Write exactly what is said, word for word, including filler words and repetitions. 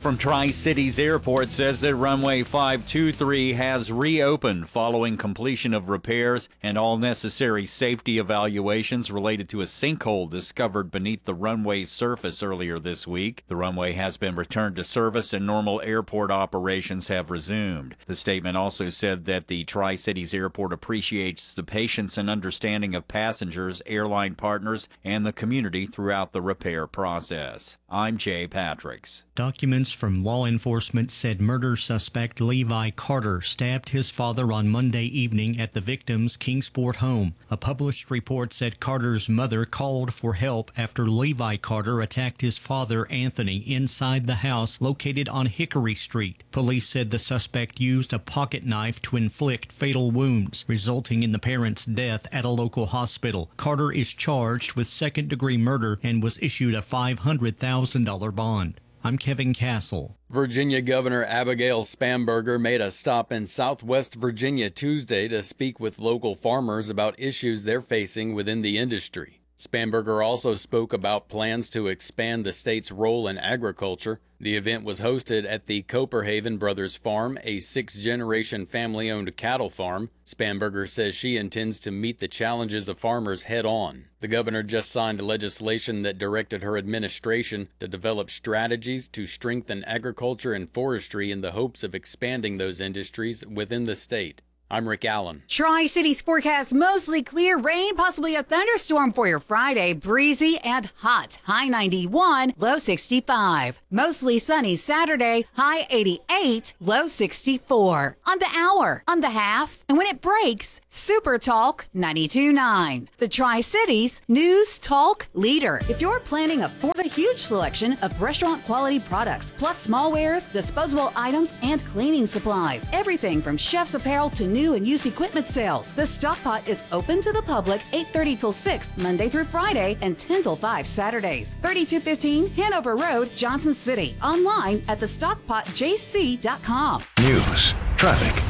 from Tri-Cities Airport says that runway five two three has reopened following completion of repairs and all necessary safety evaluations related to a sinkhole discovered beneath the runway's surface earlier this week. The runway has been returned to service and normal airport operations have resumed. The statement also said that the Tri-Cities Airport appreciates the patience and understanding of passengers, airline partners, and the community throughout the repair process. I'm Jay Patricks. Documents from law enforcement said murder suspect Levi Carter stabbed his father on Monday evening at the victim's Kingsport home. A published report said Carter's mother called for help after Levi Carter attacked his father, Anthony, inside the house located on Hickory Street. Police said the suspect used a pocket knife to inflict fatal wounds, resulting in the parent's death at a local hospital. Carter is charged with second-degree murder and was issued a five hundred thousand dollars bond. I'm Kevin Castle. Virginia Governor Abigail Spanberger made a stop in Southwest Virginia Tuesday to speak with local farmers about issues they're facing within the industry. Spanberger also spoke about plans to expand the state's role in agriculture. The event was hosted at the Coperhaven Brothers Farm, a six-generation family-owned cattle farm. Spanberger says she intends to meet the challenges of farmers head-on. The governor just signed legislation that directed her administration to develop strategies to strengthen agriculture and forestry in the hopes of expanding those industries within the state. I'm Rick Allen. Tri-Cities forecast mostly clear, rain, possibly a thunderstorm for your Friday. Breezy and hot. High ninety-one, low sixty-five. Mostly sunny Saturday. High eighty-eight, low sixty-four. On the hour, on the half, and when it breaks, Super Talk ninety-two point nine. The Tri-Cities News Talk Leader. If you're planning a for a huge selection of restaurant quality products, plus smallwares, disposable items, and cleaning supplies. Everything from chef's apparel to new and used equipment sales. The Stock Pot is open to the public eight thirty till six Monday through Friday and ten till five Saturdays. thirty-two fifteen Hanover Road, Johnson City. Online at the stock pot j c dot com. News, traffic,